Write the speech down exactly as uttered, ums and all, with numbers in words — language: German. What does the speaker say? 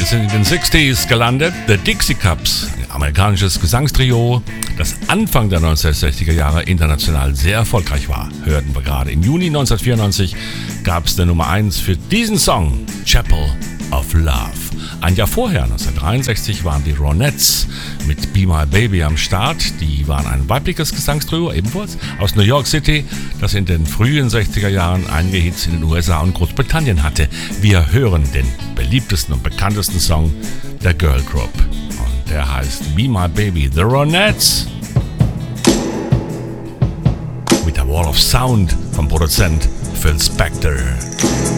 sind in den sechziger gelandet. The Dixie Cups, ein amerikanisches Gesangstrio, das Anfang der neunzehnhundertsechziger Jahre international sehr erfolgreich war. Hörten wir gerade. Im Juni neunzehnhundertvierundneunzig gab es der Nummer eins für diesen Song, Chapel of Love. Ein Jahr vorher, neunzehnhundertdreiundsechzig, waren die Ronettes mit Be My Baby am Start. Die waren ein weibliches Gesangstrio, ebenfalls aus New York City, das in den frühen sechziger Jahren einige Hits in den U S A und Großbritannien hatte. Wir hören den beliebtesten und bekanntesten Song der Girl Group. Und der heißt Be My Baby, The Ronettes. Mit der Wall of Sound vom Produzent Phil Spector.